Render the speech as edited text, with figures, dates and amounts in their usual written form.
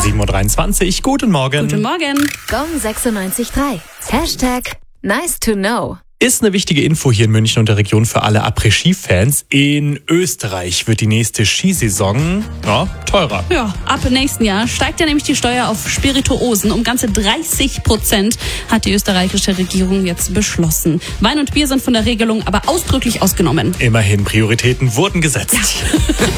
7.23 Uhr. Guten Morgen. Guten Morgen. Gong 96.3. Hashtag nice to know. Ist eine wichtige Info hier in München und der Region für alle Après-Ski-Fans. In Österreich wird die nächste Skisaison teurer. Ja, ab nächsten Jahr steigt ja nämlich die Steuer auf Spirituosen um ganze 30%, hat die österreichische Regierung jetzt beschlossen. Wein und Bier sind von der Regelung aber ausdrücklich ausgenommen. Immerhin, Prioritäten wurden gesetzt. Ja.